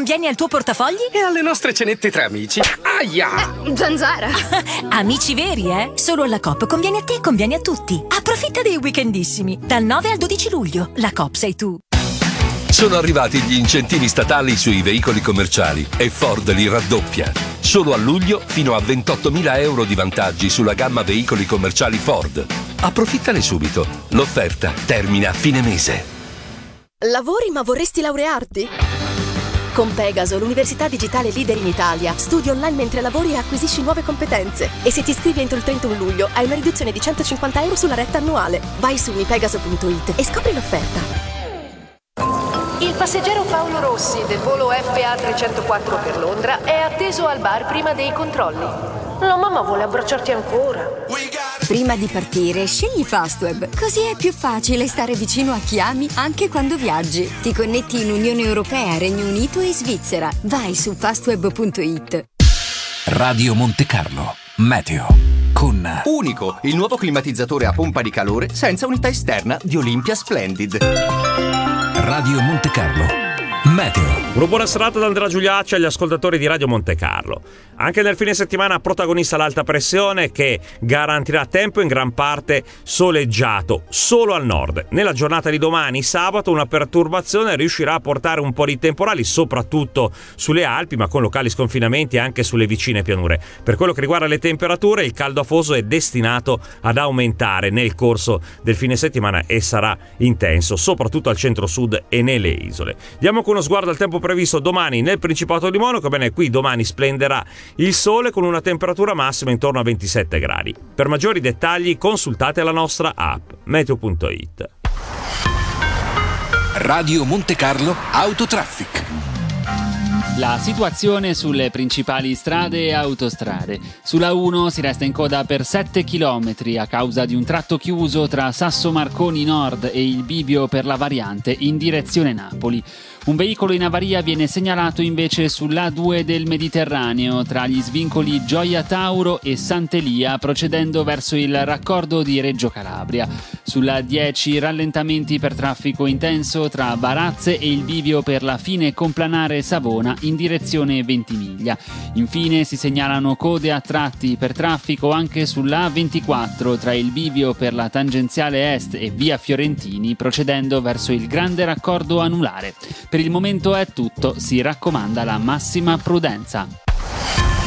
conviene al tuo portafogli? E alle nostre cenette tra amici. Aia! Zanzara! Amici veri, eh? Solo alla Coop conviene a te, conviene a tutti. Approfitta dei weekendissimi. Dal 9 al 12 luglio. La Coop sei tu. Sono arrivati gli incentivi statali sui veicoli commerciali e Ford li raddoppia. Solo a luglio fino a 28.000 euro di vantaggi sulla gamma veicoli commerciali Ford. Approfittane subito. L'offerta termina a fine mese. Lavori ma vorresti laurearti? Con Pegaso, l'università digitale leader in Italia, studi online mentre lavori e acquisisci nuove competenze. E se ti iscrivi entro il 31 luglio hai una riduzione di 150 euro sulla retta annuale. Vai su mipegaso.it e scopri l'offerta. Il passeggero Paolo Rossi del volo FA 304 per Londra è atteso al bar prima dei controlli. La mamma vuole abbracciarti ancora. Prima di partire, scegli Fastweb, così è più facile stare vicino a chi ami anche quando viaggi. Ti connetti in Unione Europea, Regno Unito e Svizzera. Vai su fastweb.it. Radio Monte Carlo, meteo. Con Unico, il nuovo climatizzatore a pompa di calore senza unità esterna di Olympia Splendid. Radio Monte Carlo, meteo. Una buona serata da Andrea Giuliacci agli ascoltatori di Radio Monte Carlo. Anche nel fine settimana protagonista l'alta pressione che garantirà tempo in gran parte soleggiato, solo al nord. Nella giornata di domani, sabato, una perturbazione riuscirà a portare un po' di temporali, soprattutto sulle Alpi, ma con locali sconfinamenti anche sulle vicine pianure. Per quello che riguarda le temperature, il caldo afoso è destinato ad aumentare nel corso del fine settimana e sarà intenso, soprattutto al centro-sud e nelle isole. Diamo con uno sguardo al tempo previsto domani nel Principato di Monaco. Bene, qui domani splenderà il sole con una temperatura massima intorno a 27 gradi. Per maggiori dettagli consultate la nostra app meteo.it. Radio Monte Carlo Autotraffic. La situazione sulle principali strade e autostrade. Sulla 1 si resta in coda per 7 km a causa di un tratto chiuso tra Sasso Marconi Nord e il bivio per la variante in direzione Napoli. Un veicolo in avaria viene segnalato invece sull'A2 del Mediterraneo tra gli svincoli Gioia Tauro e Sant'Elia, procedendo verso il raccordo di Reggio Calabria. Sulla 10 rallentamenti per traffico intenso tra Barazze e il bivio per la fine complanare Savona in direzione Ventimiglia. Infine si segnalano code a tratti per traffico anche sulla A24 tra il bivio per la tangenziale est e via Fiorentini, procedendo verso il grande raccordo anulare. Per il momento è tutto, si raccomanda la massima prudenza.